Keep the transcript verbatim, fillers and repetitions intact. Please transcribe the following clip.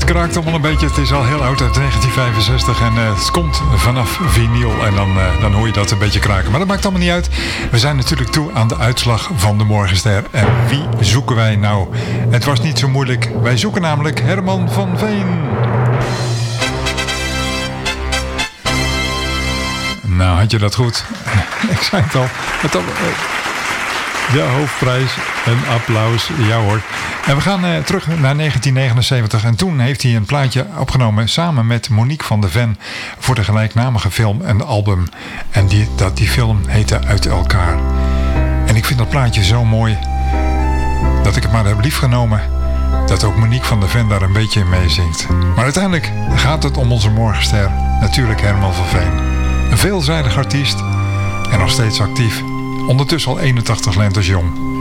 kraakt allemaal een beetje. Het is al heel oud, uit negentien vijfenzestig. En uh, het komt vanaf vinyl. En dan, uh, dan hoor je dat een beetje kraken. Maar dat maakt allemaal niet uit. We zijn natuurlijk toe aan de uitslag van de Morgenster. En wie zoeken wij nou? Het was niet zo moeilijk. Wij zoeken namelijk Herman van Veen. Nou, had je dat goed? Ik zei het al. Het al de hoofdprijs, een applaus, ja hoor. En we gaan uh, terug naar negentien negenenzeventig. En toen heeft hij een plaatje opgenomen samen met Monique van der Ven voor de gelijknamige film en album. En die, dat, die film heette Uit Elkaar. En ik vind dat plaatje zo mooi dat ik het maar heb liefgenomen dat ook Monique van der Ven daar een beetje in meezingt. Maar uiteindelijk gaat het om onze morgenster, natuurlijk Herman van Veen. Een veelzijdig artiest en nog steeds actief. Ondertussen al eenentachtig lentes jong.